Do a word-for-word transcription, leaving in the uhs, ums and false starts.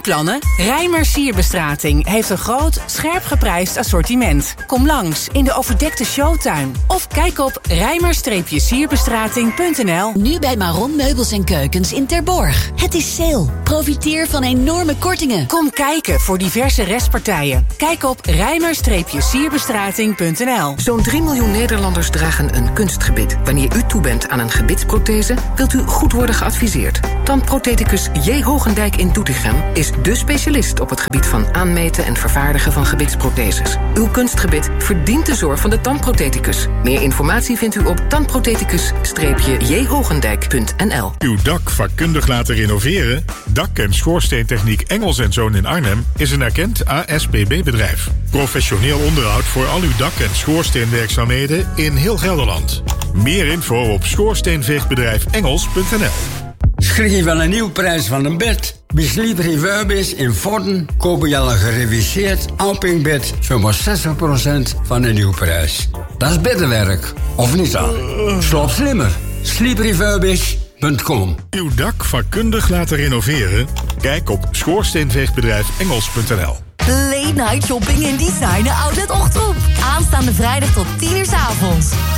bouwplannen? Rijmer Sierbestrating heeft een groot, scherp geprijsd assortiment. Kom langs in de overdekte showtuin. Of kijk op rijmer sierbestrating punt n l. Nu bij Maron Meubels en Keukens in Terborg. Het is sale. Profiteer van enorme kortingen. Kom kijken voor diverse restpartijen. Kijk op rijmer sierbestrating punt n l. Zo'n drie miljoen Nederlanders dragen een kunstgebit. Wanneer u toe bent aan een gebitsprothese, wilt u goed worden geadviseerd. Tandprotheticus J. Hogendijk in Doetinchem is dé specialist op het gebied van aanmeten en vervaardigen van gebitsprotheses. Uw kunstgebit verdient de zorg van de tandprotheticus. Meer informatie vindt u op tandprotheticus j hogendijk punt n l. Uw dak vakkundig laten renoveren? Dak- en schoorsteentechniek Engels en Zoon in Arnhem is een erkend A S P B-bedrijf. Professioneel onderhoud voor al uw dak- en schoorsteenwerkzaamheden in heel Gelderland. Meer info op schoorsteenveegbedrijf engels punt n l. Schrik je van een nieuwe prijs van een bed? Bij Sleep Refurbished in Vorden kopen je al een gereviseerd Alping-bed voor maar zestig procent van de nieuwprijs. Dat is beddenwerk, of niet dan? Slaap slimmer. sleep refurbished punt com. Uw dak vakkundig laten renoveren? Kijk op schoorsteenveegbedrijf engels punt n l. Late night shopping in Designer Outlet Ochtroep. Aanstaande vrijdag tot tien uur 's avonds.